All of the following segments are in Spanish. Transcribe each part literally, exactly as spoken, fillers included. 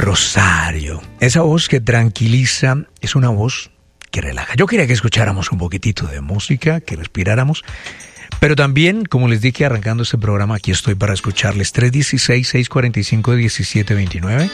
Rosario. Esa voz que tranquiliza, es una voz que relaja. Yo quería que escucháramos un poquitito de música, que respiráramos, pero también, como les dije arrancando este programa, aquí estoy para escucharles. Tres uno seis, seis cuatro cinco, uno siete dos nueve.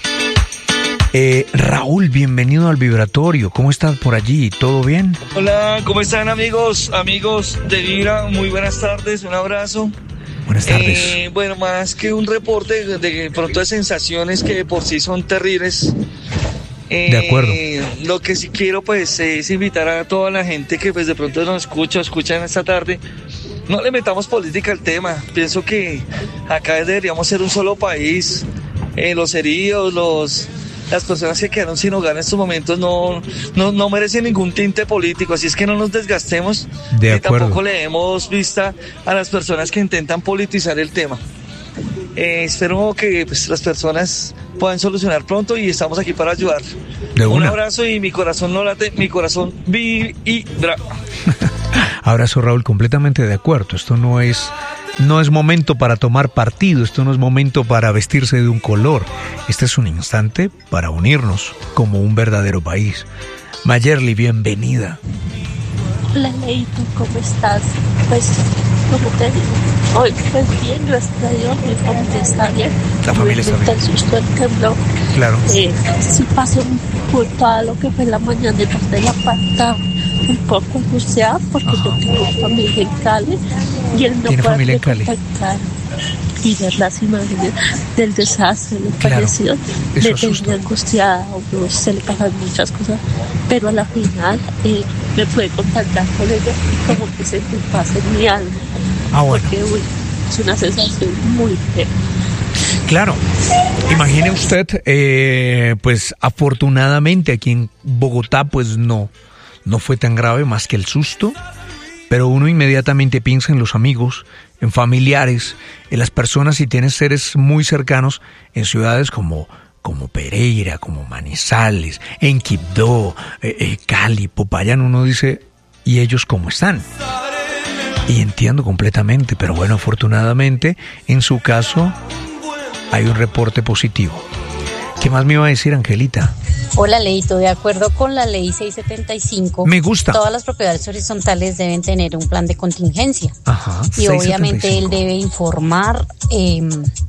Eh, Raúl, bienvenido al Vibratorio. ¿Cómo estás por allí? ¿Todo bien? Hola, ¿cómo están amigos? Amigos de Vibra, muy buenas tardes, un abrazo. Buenas tardes. Eh, bueno, más que un reporte de, de pronto de sensaciones que por sí son terribles. Eh, de acuerdo. Lo que sí quiero pues es invitar a toda la gente que pues de pronto nos escucha o escuchan esta tarde. No le metamos política al tema. Pienso que acá deberíamos ser un solo país. Eh, los heridos, los... Las personas que quedaron sin hogar en estos momentos no, no, no merecen ningún tinte político, así es que no nos desgastemos de y acuerdo. Tampoco le demos vista a las personas que intentan politizar el tema. Eh, espero que pues, las personas puedan solucionar pronto y estamos aquí para ayudar. De una. Un abrazo y mi corazón no late, mi corazón vibra. Abrazo, Raúl, completamente de acuerdo. Esto no es... No es momento para tomar partido, esto no es momento para vestirse de un color. Este es un instante para unirnos como un verdadero país. Mayerly, bienvenida. Hola, Leito, ¿cómo estás? Pues, como te digo, hoy pues bien, gracias a Dios, mi familia está bien. La familia está bien. El susto del temblor. Claro. Eh, sí pasó por todo lo que fue la mañana de parte de la pata, un poco angustiada porque Ajá. yo tengo familia en Cali y él no ¿Tiene puede familia en Cali? Y ver las imágenes del desastre, los claro. fallecidos, Eso me asusta. tenía angustiada, o se le pasan muchas cosas, pero a la final eh, me pude contactar con ellos y como que se me pasa en mi alma. Ah, bueno. Porque uy, es una sensación muy fea. Claro, imagine usted, eh, pues afortunadamente aquí en Bogotá pues no, no fue tan grave más que el susto, pero uno inmediatamente piensa en los amigos, en familiares, en las personas si tienes seres muy cercanos en ciudades como, como Pereira, como Manizales, en Quibdó, eh, eh, Cali, Popayán, uno dice, ¿y ellos cómo están? Y entiendo completamente, pero bueno, afortunadamente en su caso hay un reporte positivo. ¿Qué más me iba a decir, Angelita? Hola, Leito, de acuerdo con la ley seiscientos setenta y cinco, me gusta. Todas las propiedades horizontales deben tener un plan de contingencia. Ajá, y obviamente él debe informar eh,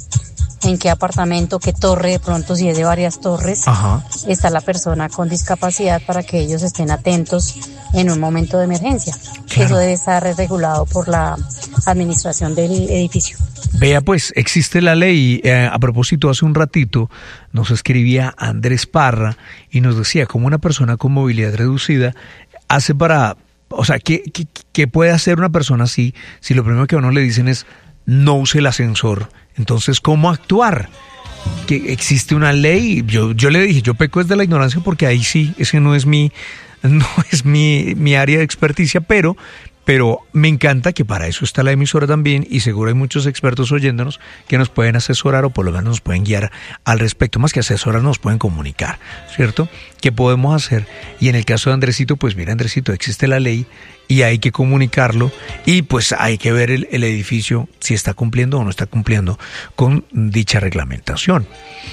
en qué apartamento, qué torre, de pronto si es de varias torres, Ajá. está la persona con discapacidad para que ellos estén atentos en un momento de emergencia. Claro. Eso debe estar regulado por la administración del edificio. Vea pues, existe la ley. Eh, a propósito, hace un ratito nos escribía Andrés Parra y nos decía cómo una persona con movilidad reducida hace para... O sea, ¿qué, qué, qué puede hacer una persona así si lo primero que a uno le dicen es no use el ascensor? Entonces, ¿cómo actuar? Que existe una ley. Yo, yo le dije, yo peco desde la ignorancia porque ahí sí, ese no es mi, no es mi, mi área de experticia, pero... Pero me encanta que para eso está la emisora también y seguro hay muchos expertos oyéndonos que nos pueden asesorar o por lo menos nos pueden guiar al respecto. Más que asesorar, nos pueden comunicar, ¿cierto? ¿Qué podemos hacer? Y en el caso de Andresito, pues mira, Andresito, existe la ley y hay que comunicarlo y pues hay que ver el, el edificio si está cumpliendo o no está cumpliendo con dicha reglamentación.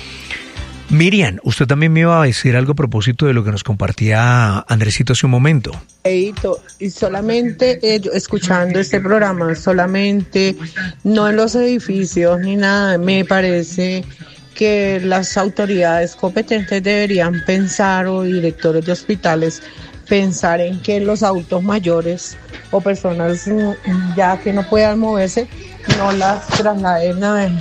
Miriam, usted también me iba a decir algo a propósito de lo que nos compartía Andresito hace un momento. Y solamente eh, escuchando este programa, solamente no en los edificios ni nada, me parece que las autoridades competentes deberían pensar, o directores de hospitales, pensar en que los adultos mayores o personas ya que no puedan moverse, no las trasladen a...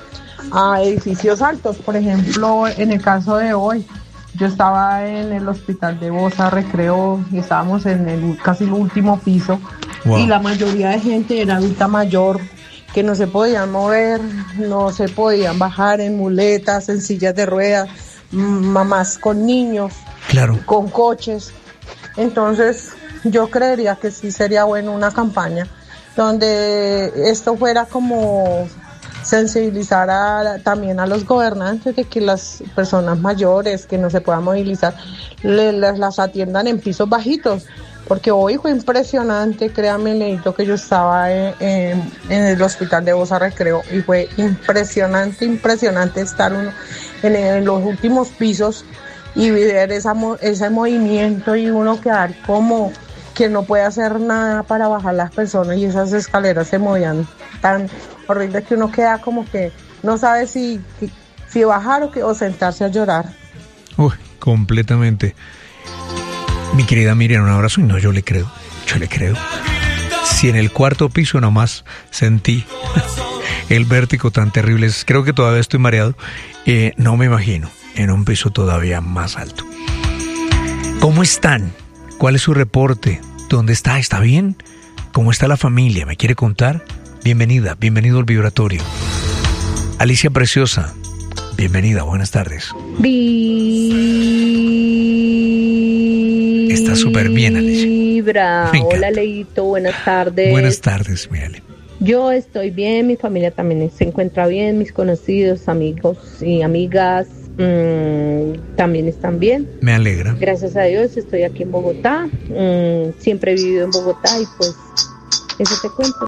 a edificios altos. Por ejemplo, en el caso de hoy, yo estaba en el hospital de Bosa Recreo y estábamos en el casi el último piso. Wow. Y la mayoría de gente era adulta mayor que no se podían mover, no se podían bajar en muletas, en sillas de ruedas, mamás con niños, claro, con coches. Entonces yo creería que sí sería bueno una campaña donde esto fuera como sensibilizar a, también a los gobernantes de que las personas mayores que no se puedan movilizar le, les, las atiendan en pisos bajitos, porque hoy fue impresionante, créanme, Leito, que yo estaba en, en, en el hospital de Bosa Recreo y fue impresionante, impresionante estar uno en, en los últimos pisos y ver esa, ese movimiento y uno quedar como que no puede hacer nada para bajar las personas y esas escaleras se movían tan horrible que uno queda como que no sabe si, si bajar o, que, o sentarse a llorar. Uy, completamente. Mi querida Miriam, un abrazo. Y no, yo le creo, yo le creo. Si en el cuarto piso nomás sentí el vértigo tan terrible, creo que todavía estoy mareado, eh, no me imagino en un piso todavía más alto. ¿Cómo están? ¿Cuál es su reporte? ¿Dónde está? ¿Está bien? ¿Cómo está la familia? ¿Me quiere contar? Bienvenida, bienvenido al Vibratorio. Alicia Preciosa, bienvenida, buenas tardes. Vi... Está súper bien, Alicia. Vibra. Hola, Leito, buenas tardes. Buenas tardes, mi Ale. Yo estoy bien, mi familia también se encuentra bien, mis conocidos, amigos y amigas mmm, también están bien. Me alegra. Gracias a Dios estoy aquí en Bogotá, mmm, siempre he vivido en Bogotá y pues eso te cuento.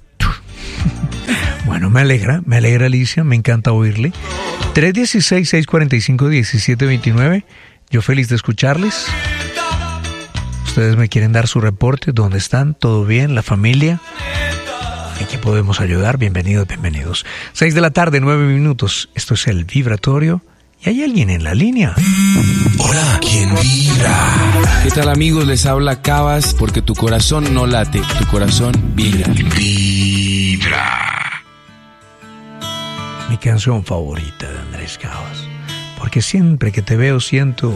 Bueno, me alegra, me alegra, Alicia, me encanta oírle. tres uno seis, seis cuatro cinco, uno siete dos nueve, yo feliz de escucharles. Ustedes me quieren dar su reporte, ¿dónde están? ¿Todo bien? ¿La familia? ¿En qué podemos ayudar? Bienvenidos, bienvenidos. seis de la tarde, nueve minutos. Esto es el Vibratorio. ¿Y hay alguien en la línea? Hola, ¿quién vibra? ¿Qué tal, amigos? Les habla Cabas, porque tu corazón no late, tu corazón vibra. Vibra. Mi canción favorita de Andrés Cabas. Porque siempre que te veo siento